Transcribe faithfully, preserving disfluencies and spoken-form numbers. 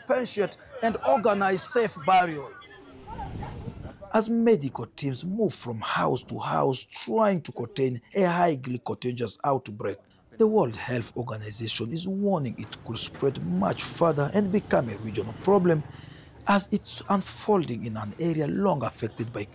expatiate and organize safe burial. As medical teams move from house to house trying to contain a highly contagious outbreak, the World Health Organization is warning it could spread much further and become a regional problem as it's unfolding in an area long affected by